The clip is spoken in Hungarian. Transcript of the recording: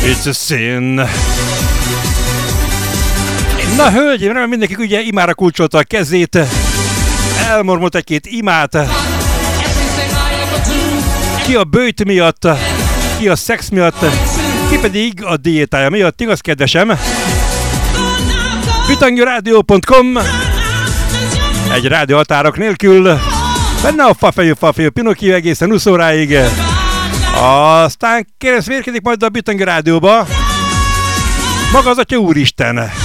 It's a sin. Na hölgyeim, remélem mindenki ugye imára kulcsolta a kezét. Elmormolt egy-két imát. Ki a bőjt miatt, ki a szex miatt, ki pedig a diétája miatt, igaz kedvesem? Bitangiradio.com. Egy rádió határok nélkül. Benne a fafejű Pinocchio egészen 20 óráig. Aztán keresztül érkezik majd a Bitangi Rádióba maga az Atya Úristen.